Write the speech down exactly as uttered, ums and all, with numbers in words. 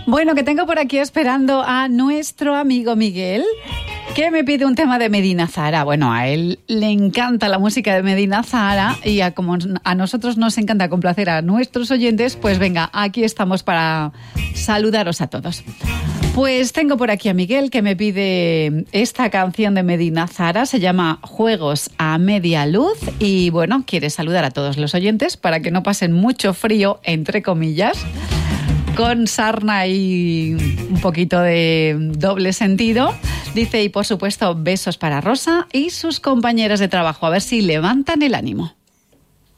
Bueno, que tengo por aquí esperando a nuestro amigo Miguel, que me pide un tema de Medina Zahara. Bueno, a él le encanta la música de Medina Zahara y a como a nosotros nos encanta complacer a nuestros oyentes, pues venga, aquí estamos para saludaros a todos. Pues tengo por aquí a Miguel que me pide esta canción de Medina Zahara, se llama Juegos a Media Luz y bueno, quiere saludar a todos los oyentes para que no pasen mucho frío, entre comillas, con sarna y un poquito de doble sentido. Dice, y por supuesto, besos para Rosa y sus compañeras de trabajo, a ver si levantan el ánimo.